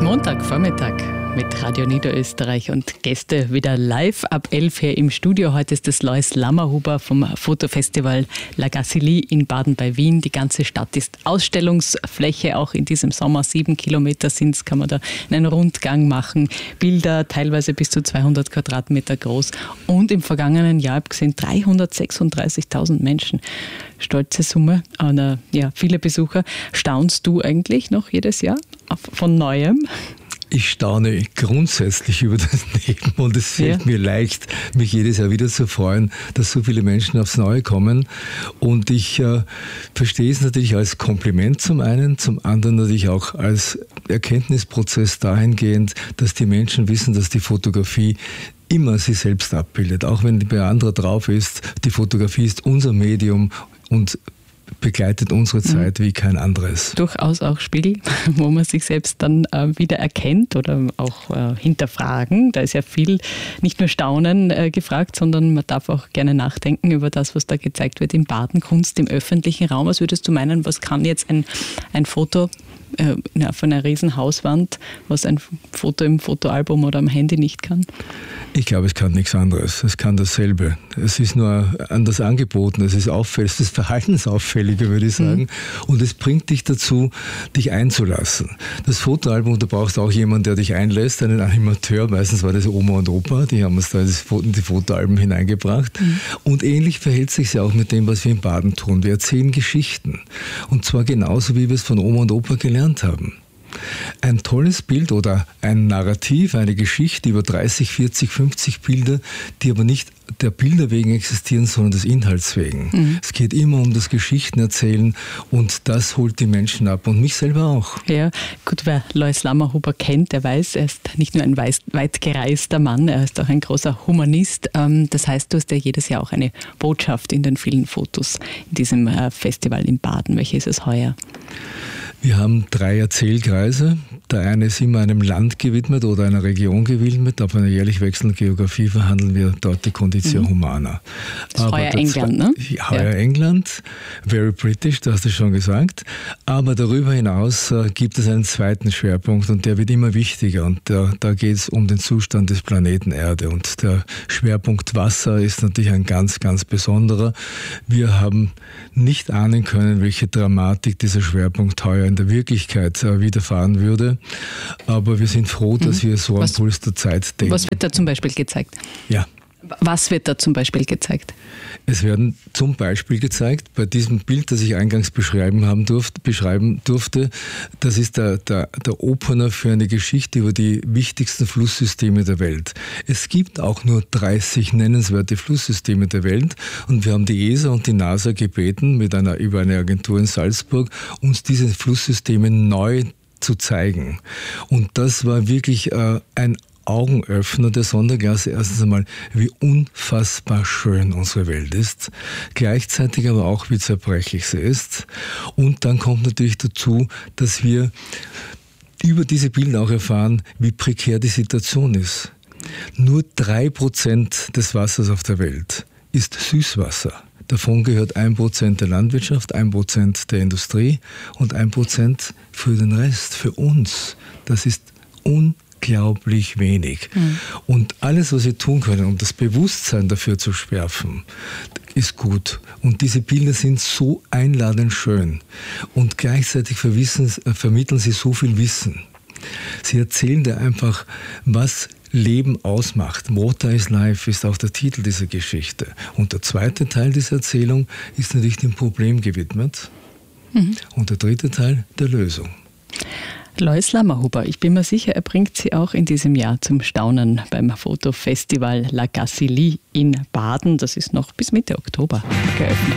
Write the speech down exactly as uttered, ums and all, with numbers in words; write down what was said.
Montagvormittag mit Radio Niederösterreich und Gäste wieder live ab elf hier im Studio. Heute ist das Lois Lammerhuber vom Fotofestival La Gacilly in Baden bei Wien. Die ganze Stadt ist Ausstellungsfläche, auch in diesem Sommer. Sieben Kilometer sind es, kann man da einen Rundgang machen. Bilder teilweise bis zu zweihundert Quadratmeter groß. Und im vergangenen Jahr, ich habe gesehen, dreihundertsechsunddreißigtausend Menschen. Stolze Summe, aber ja, viele Besucher. Staunst du eigentlich noch jedes Jahr von Neuem? Ich staune grundsätzlich über das Leben und es fällt ja. mir leicht, mich jedes Jahr wieder zu freuen, dass so viele Menschen aufs Neue kommen. Und ich äh, verstehe es natürlich als Kompliment zum einen, zum anderen natürlich auch als Erkenntnisprozess dahingehend, dass die Menschen wissen, dass die Fotografie immer sie selbst abbildet. Auch wenn bei anderer drauf ist, die Fotografie ist unser Medium und begleitet unsere Zeit mhm. wie kein anderes. Durchaus auch Spiegel, wo man sich selbst dann äh, wieder erkennt oder auch äh, hinterfragen. Da ist ja viel, nicht nur Staunen äh, gefragt, sondern man darf auch gerne nachdenken über das, was da gezeigt wird in Baden, Kunst im öffentlichen Raum. Was würdest du meinen, was kann jetzt ein, ein Foto äh, von einer riesen Hauswand, was ein Foto im Fotoalbum oder am Handy nicht kann? Ich glaube, es kann nichts anderes. Es kann dasselbe. Es ist nur anders angeboten. Es ist auffällig, es ist verhaltensauffälliger, würde ich sagen. Mhm. Und es bringt dich dazu, dich einzulassen. Das Fotoalbum, da brauchst du auch jemanden, der dich einlässt, einen Animateur. Meistens war das Oma und Opa, die haben uns da in die Fotoalben hineingebracht. Mhm. Und ähnlich verhält sich ja auch mit dem, was wir in Baden tun. Wir erzählen Geschichten. Und zwar genauso, wie wir es von Oma und Opa gelernt haben. Ein tolles Bild oder ein Narrativ, eine Geschichte über dreißig, vierzig, fünfzig Bilder, die aber nicht der Bilder wegen existieren, sondern des Inhalts wegen. Mhm. Es geht immer um das Geschichtenerzählen und das holt die Menschen ab und mich selber auch. Ja, gut, wer Lois Lammerhuber kennt, der weiß, er ist nicht nur ein weit gereister Mann, er ist auch ein großer Humanist. Das heißt, du hast ja jedes Jahr auch eine Botschaft in den vielen Fotos in diesem Festival in Baden. Welche ist es heuer? Wir haben drei Erzählkreise. Der eine ist immer einem Land gewidmet oder einer Region gewidmet. Auf einer jährlich wechselnden Geografie verhandeln wir dort die Conditio mhm. Humana. Das ist heuer England, ne? Heuer ja. England, very British, du hast es schon gesagt. Aber darüber hinaus äh, gibt es einen zweiten Schwerpunkt und der wird immer wichtiger. Und der, da geht es um den Zustand des Planeten Erde. Und der Schwerpunkt Wasser ist natürlich ein ganz, ganz besonderer. Wir haben nicht ahnen können, welche Dramatik dieser Schwerpunkt heuer in der Wirklichkeit äh, widerfahren würde. Aber wir sind froh, dass mhm. wir so am Puls der Zeit denken. Was wird da zum Beispiel gezeigt? Ja. Was wird da zum Beispiel gezeigt? Es werden zum Beispiel gezeigt, bei diesem Bild, das ich eingangs beschreiben, haben durft, beschreiben durfte, das ist der, der, der Opener für eine Geschichte über die wichtigsten Flusssysteme der Welt. Es gibt auch nur dreißig nennenswerte Flusssysteme der Welt und wir haben die E S A und die NASA gebeten, mit einer, über eine Agentur in Salzburg, uns diese Flusssysteme neu zu zeigen. Und das war wirklich äh, ein Augenöffner der Sonderklasse. Erstens einmal, wie unfassbar schön unsere Welt ist, gleichzeitig aber auch, wie zerbrechlich sie ist. Und dann kommt natürlich dazu, dass wir über diese Bilder auch erfahren, wie prekär die Situation ist. Nur drei Prozent des Wassers auf der Welt ist Süßwasser. Davon gehört ein Prozent der Landwirtschaft, ein Prozent der Industrie und ein Prozent für den Rest, für uns. Das ist unglaublich wenig. Mhm. Und alles, was wir tun können, um das Bewusstsein dafür zu schärfen, ist gut. Und diese Bilder sind so einladend schön. Und gleichzeitig vermitteln sie so viel Wissen. Sie erzählen dir einfach, was Leben ausmacht. Water is Life ist auch der Titel dieser Geschichte. Und der zweite Teil dieser Erzählung ist natürlich dem Problem gewidmet. Mhm. Und der dritte Teil der Lösung. Lois Lammerhuber, ich bin mir sicher, er bringt Sie auch in diesem Jahr zum Staunen beim Fotofestival La Gacilly in Baden. Das ist noch bis Mitte Oktober geöffnet.